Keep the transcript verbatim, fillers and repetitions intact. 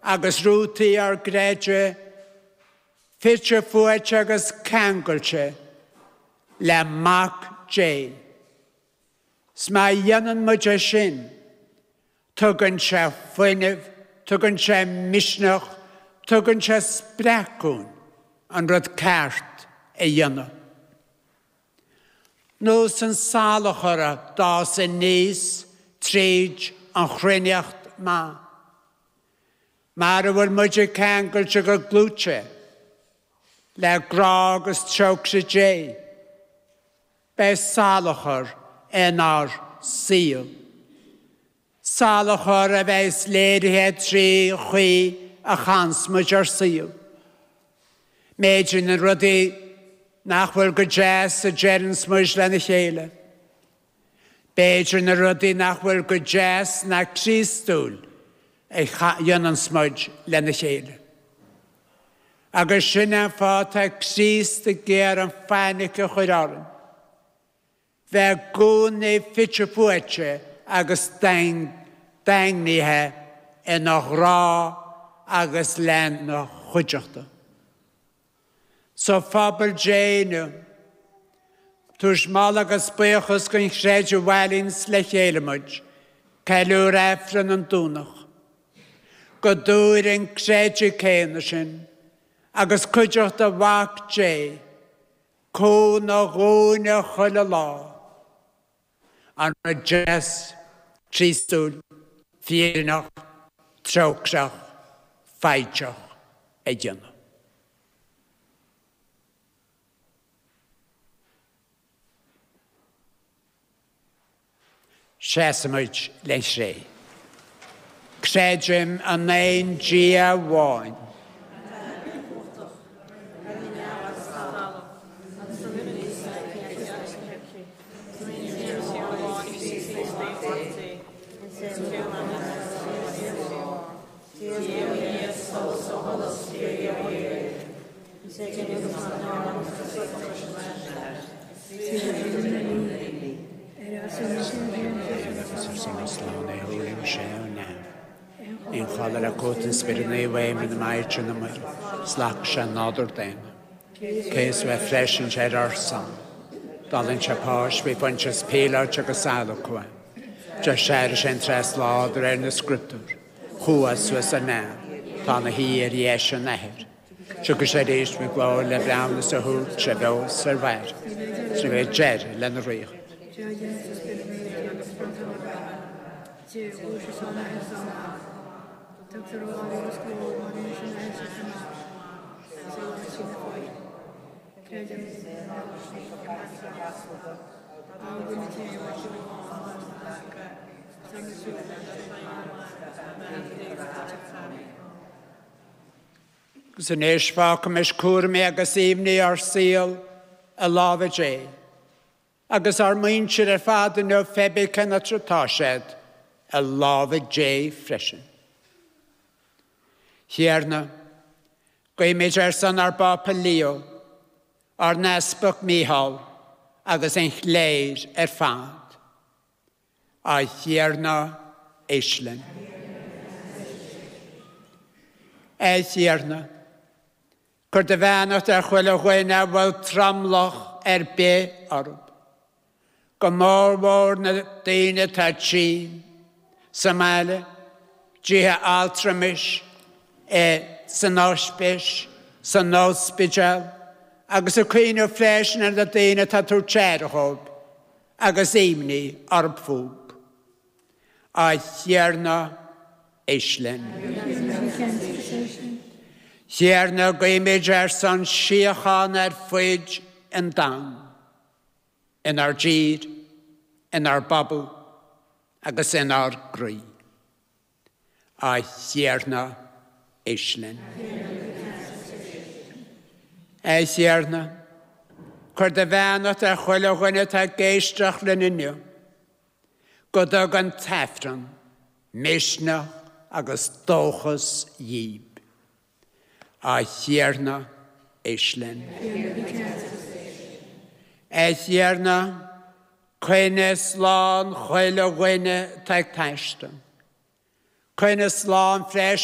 agus rútaí ar gréide, fitte fuaite agus cangailte le mac dé. Sma dhéanann muid é sin, tugann sé foiinemh, tugann sé misneach, tugann sé sprecún an rud ceart é dhéanamh. Nó san salachara dá sa níos tríd an chruineacht má. Mar a bhfuil muid é cangailte go glúte le grá agus teoc sa dé. Be salachar enar síl. Salachar a bheith léirithe trí chuí a chans muid ar síl. Méidir na rudaí nach bhfuil go jazz a gerans muid lena chéile. Béidir na rudaí nach bhfuil go jazz na crístúil a dhéanann smuid lena chéile. Agus sinna fáta críst a géar an fáinnice chuir áran. Bheith gún é fitte fuaite agus daingníthe in nach rá agus len na chuideachta. So fabal déanú, tuair mála agus buchas gon chréidir bhhailíns le chéile muid, ceiliú réifran an dúnach. Go dúir an chréidir céine sin, agus chuideachta bhac dé, có na gúne chuile lá. An rajas, trístúil, fírinach, trógseach, feidseach é dhéanamh. Seasamid leis ré. Creidim an éon dia bháin. In chalar a cótain spirinaí bhaim in the maitr na mar, slach sé nádar daine. Cés bheith freisin sé ar san. Dalinn sé páis bhí faint sé spéileart agus sála chuin. De séir sin tres ládar ar na scriptúr. Chuas was a ná, tá na híar dhéis an nehir. Tugus sé rééis mi gláir le bramna sa hút sé bheos ar bhair. Sa bheith déir le na ríoch. Gus an éis fácam is cuairmí agus íomnaí ar síl a lábha dé. Agus ar muintir ar fada nó febi cena trotá séad a lábha dé freisin. Hiarna, goimid ar san ar bapa Leo, ar nespach Míhal, agus ein chléir ar fad. A hiarna Eislin. E hiarna, gur de bheannacht ar chuile chuine bhfuil tramlach ar bé arb. Go mór mór na daine tá tí, Samáile, díthe altramis, e san áspis, san áspidal, agus a cuineú freisin ar na daine tá tú téirechób, agus éimní arb fúb. A hiarna Eislin. Hiarna goimid ar san siachan ar fuid an dan, in ar dír, in ar babú, agus in ar grí. A hiarna Eislin. E hiarna, chuir de bheannacht ar chuile chuine tá géisteach le nniu, go dog an tefran, misneach agus dóchas díb. A hiarna Eislin. E hiarna, chuine slán chuile chuine teag teistan. Chuine slán freis